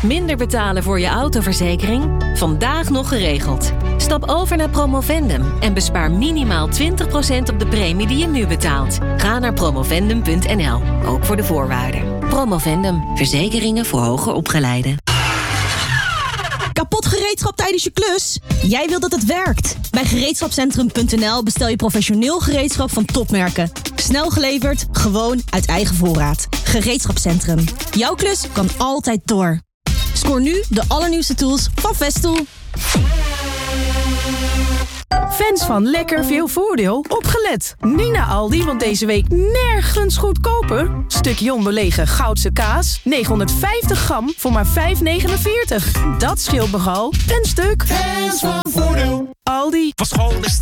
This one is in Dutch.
Minder betalen voor je autoverzekering? Vandaag nog geregeld. Stap over naar Promovendum en bespaar minimaal 20% op de premie die je nu betaalt. Ga naar promovendum.nl, ook voor de voorwaarden. Promovendum, verzekeringen voor hoger opgeleiden. Kapot gereedschap tijdens je klus? Jij wilt dat het werkt. Bij gereedschapcentrum.nl bestel je professioneel gereedschap van topmerken. Snel geleverd, gewoon uit eigen voorraad. Gereedschapcentrum. Jouw klus kan altijd door. Scoor nu de allernieuwste tools van Festool. Fans van lekker veel voordeel, opgelet. Nu naar Aldi, want deze week nergens goedkoper. Stuk Jong belegen Goudse kaas, 950 gram voor maar €5,49. Dat scheelt nogal een stuk. Fans van voordeel. Aldi. Van school is